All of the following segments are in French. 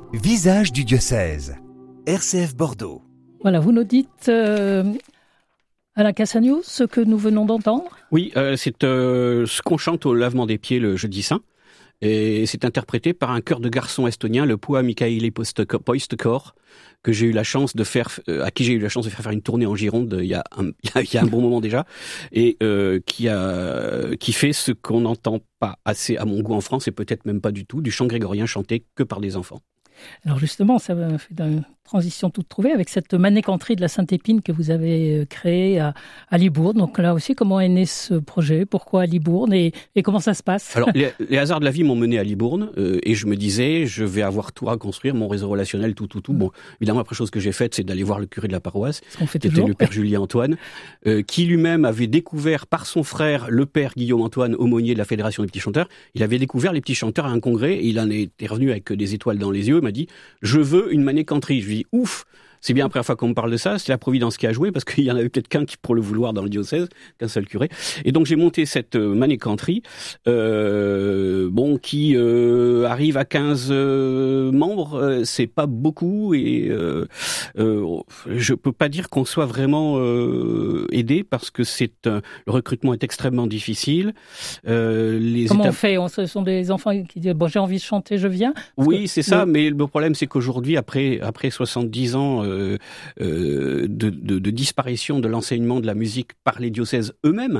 Visage du diocèse. RCF Bordeaux. Voilà, vous nous dites, Alain Cassagno, ce que nous venons d'entendre. Oui, c'est ce qu'on chante au lavement des pieds le jeudi saint. Et c'est interprété par un chœur de garçons estonien, le Pua Mikaeli Poistekor, que j'ai eu la chance de faire, à qui j'ai eu la chance de faire une tournée en Gironde il y a un bon moment déjà, et qui fait ce qu'on n'entend pas assez à mon goût en France, et peut-être même pas du tout, du chant grégorien chanté que par des enfants. Alors justement, ça fait une transition toute trouvée avec cette manécanterie de la Sainte-Épine que vous avez créée à Libourne. Donc là aussi, comment est né ce projet ? Pourquoi à Libourne et comment ça se passe ? Alors, les hasards de la vie m'ont mené à Libourne et je me disais, je vais avoir tout à construire, mon réseau relationnel, tout. Bon, évidemment, la première chose que j'ai faite, c'est d'aller voir le curé de la paroisse, qui était le père Julien Antoine, qui lui-même avait découvert par son frère, le père Guillaume Antoine, aumônier de la Fédération des petits chanteurs, il avait découvert les petits chanteurs à un congrès et il en était revenu avec des étoiles dans les yeux. Il m'a dit, je veux une manécanterie. Je lui ai dit, ouf, c'est bien la première fois qu'on me parle de ça, c'est la Providence qui a joué, parce qu'il y en avait peut-être qu'un qui pour le vouloir dans le diocèse, qu'un seul curé. Et donc j'ai monté cette manécanterie, qui arrive à 15 membres, c'est pas beaucoup, et je peux pas dire qu'on soit vraiment aidé, parce que le recrutement est extrêmement difficile. Comment on fait ? Ce sont des enfants qui disent, bon, j'ai envie de chanter, je viens. Oui, c'est ça, mais le problème c'est qu'aujourd'hui, après 70 ans de disparition de l'enseignement de la musique par les diocèses eux-mêmes,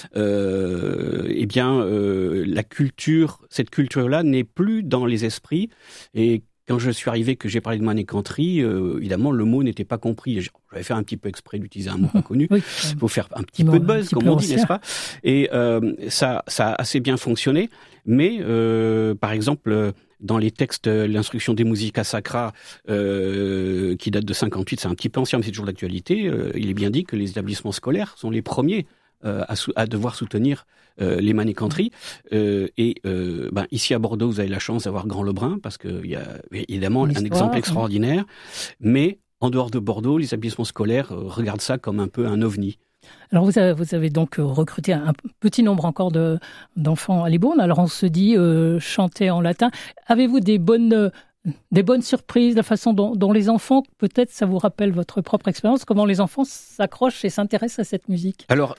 cette culture-là n'est plus dans les esprits. Et quand je suis arrivé, que j'ai parlé de manécanterie, évidemment, le mot n'était pas compris. J'avais fait un petit peu exprès d'utiliser un mot pas connu. Il faut faire un petit peu de buzz, comme on dit, n'est-ce pas ? Et ça a assez bien fonctionné. Mais, par exemple, dans les textes, l'instruction des musica sacra, qui date de 58, c'est un petit peu ancien, mais c'est toujours d'actualité, il est bien dit que les établissements scolaires sont les premiers à devoir soutenir les manécanteries. Ici à Bordeaux, vous avez la chance d'avoir Grand Lebrun, parce qu'il y a évidemment un exemple extraordinaire. Mais en dehors de Bordeaux, les établissements scolaires regardent ça comme un peu un ovni. Alors vous avez donc recruté un petit nombre encore d'enfants à Libourne. Alors on se dit chanter en latin. Avez-vous des bonnes surprises, la façon dont les enfants, peut-être ça vous rappelle votre propre expérience, comment les enfants s'accrochent et s'intéressent à cette musique ? Alors,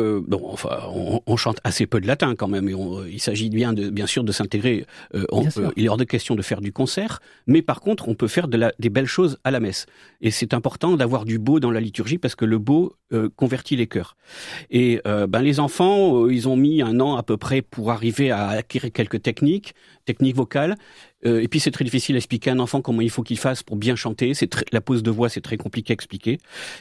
on chante assez peu de latin quand même, et il s'agit bien sûr de s'intégrer. Il est hors de question de faire du concert, mais par contre, on peut faire des belles choses à la messe. Et c'est important d'avoir du beau dans la liturgie, parce que le beau convertit les cœurs. Et les enfants, ils ont mis 1 an à peu près pour arriver à acquérir quelques techniques vocales. Et puis c'est très difficile à expliquer à un enfant comment il faut qu'il fasse pour bien chanter. La pose de voix, c'est très compliqué à expliquer.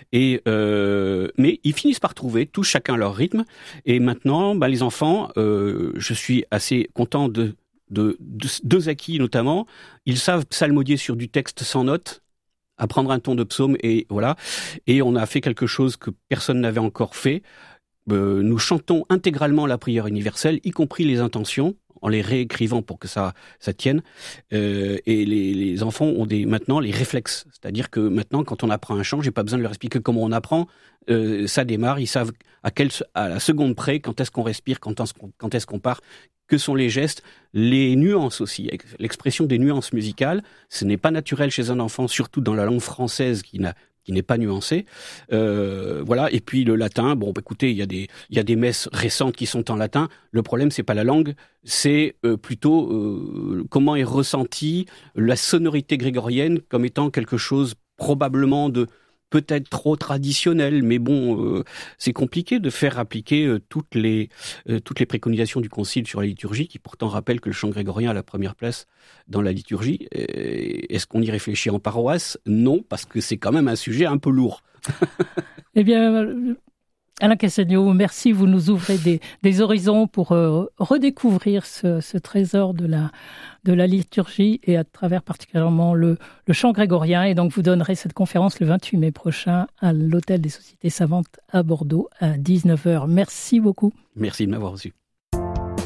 Mais ils finissent par trouver, tous chacun leur rythme. Et maintenant, les enfants, je suis assez content de deux acquis notamment. Ils savent psalmodier sur du texte sans notes, apprendre un ton de psaume, et voilà. Et on a fait quelque chose que personne n'avait encore fait. Nous chantons intégralement la prière universelle, y compris les intentions, en les réécrivant pour que ça tienne. Et les enfants ont maintenant les réflexes. C'est-à-dire que maintenant, quand on apprend un chant, j'ai pas besoin de leur expliquer comment on apprend. Ça démarre, ils savent à la seconde près quand est-ce qu'on respire, quand est-ce qu'on part, que sont les gestes, les nuances aussi, l'expression des nuances musicales. Ce n'est pas naturel chez un enfant, surtout dans la langue française qui n'est pas nuancée. Voilà. Et puis le latin, écoutez, il y a des messes récentes qui sont en latin. Le problème, c'est pas la langue, c'est plutôt comment est ressentie la sonorité grégorienne comme étant quelque chose probablement de peut-être trop traditionnel, mais c'est compliqué de faire appliquer toutes les préconisations du Concile sur la liturgie, qui pourtant rappellent que le chant grégorien a la première place dans la liturgie. Est-ce qu'on y réfléchit en paroisse ? Non, parce que c'est quand même un sujet un peu lourd. Eh bien, Alain Cassagno, merci, vous nous ouvrez des horizons pour redécouvrir ce trésor de la liturgie, et à travers particulièrement le chant grégorien. Et donc vous donnerez cette conférence le 28 mai prochain à l'Hôtel des Sociétés Savantes à Bordeaux à 19h. Merci beaucoup. Merci de m'avoir reçu.